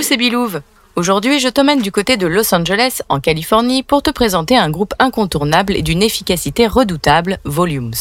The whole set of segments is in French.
Coucou, c'est Bilouve. Aujourd'hui, je t'emmène du côté de Los Angeles, en Californie, pour te présenter un groupe incontournable et d'une efficacité redoutable, Volumes.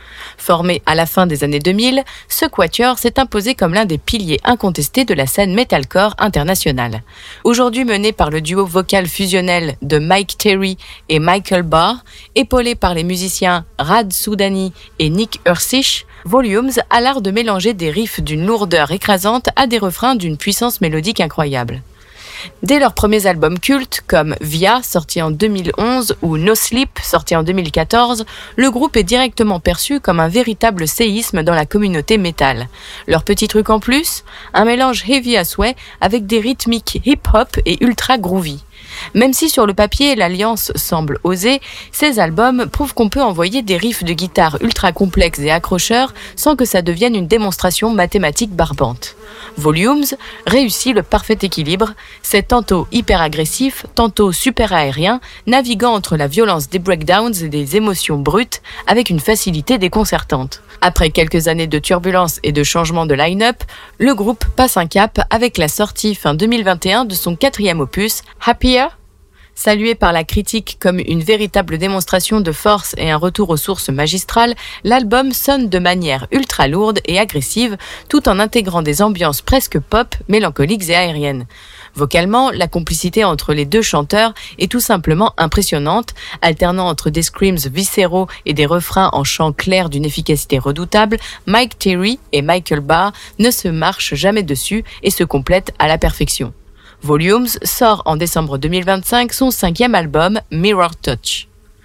Formé à la fin des années 2000, ce quatuor s'est imposé comme l'un des piliers incontestés de la scène metalcore internationale. Aujourd'hui mené par le duo vocal fusionnel de Mike Terry et Michael Barr, épaulé par les musiciens Rad Soudani et Nick Ursich, Volumes a l'art de mélanger des riffs d'une lourdeur écrasante à des refrains d'une puissance mélodique incroyable. Dès leurs premiers albums cultes, comme Via, sorti en 2011, ou No Sleep, sorti en 2014, le groupe est directement perçu comme un véritable séisme dans la communauté métal. Leur petit truc en plus, un mélange heavy à souhait avec des rythmiques hip-hop et ultra groovy. Même si sur le papier l'alliance semble osée, ces albums prouvent qu'on peut envoyer des riffs de guitare ultra complexes et accrocheurs sans que ça devienne une démonstration mathématique barbante. Volumes réussit le parfait équilibre, c'est tantôt hyper agressif, tantôt super aérien, naviguant entre la violence des breakdowns et des émotions brutes avec une facilité déconcertante. Après quelques années de turbulences et de changements de line-up, le groupe passe un cap avec la sortie fin 2021 de son 4e opus, Happier. Salué par la critique comme une véritable démonstration de force et un retour aux sources magistrales, l'album sonne de manière ultra lourde et agressive tout en intégrant des ambiances presque pop, mélancoliques et aériennes. Vocalement, la complicité entre les deux chanteurs est tout simplement impressionnante, alternant entre des screams viscéraux et des refrains en chant clair d'une efficacité redoutable. Mike Terry et Michael Barr ne se marchent jamais dessus et se complètent à la perfection. Volumes sort en décembre 2025 son 5e album, Mirror Touch.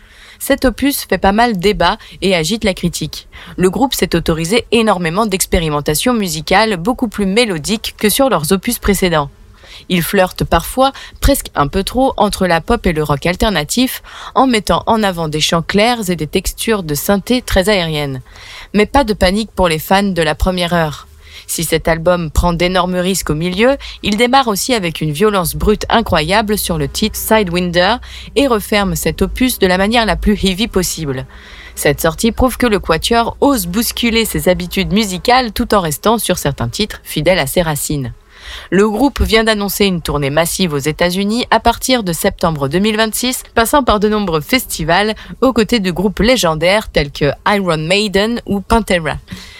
Cet opus fait pas mal débat et agite la critique. Le groupe s'est autorisé énormément d'expérimentation musicale beaucoup plus mélodiques que sur leurs opus précédents. Ils flirtent parfois, presque un peu trop, entre la pop et le rock alternatif, en mettant en avant des chants clairs et des textures de synthé très aériennes. Mais pas de panique pour les fans de la première heure. Si cet album prend d'énormes risques au milieu, il démarre aussi avec une violence brute incroyable sur le titre Sidewinder et referme cet opus de la manière la plus heavy possible. Cette sortie prouve que le quatuor ose bousculer ses habitudes musicales tout en restant sur certains titres fidèles à ses racines. Le groupe vient d'annoncer une tournée massive aux États-Unis à partir de septembre 2026, passant par de nombreux festivals aux côtés de groupes légendaires tels que Iron Maiden ou Pantera.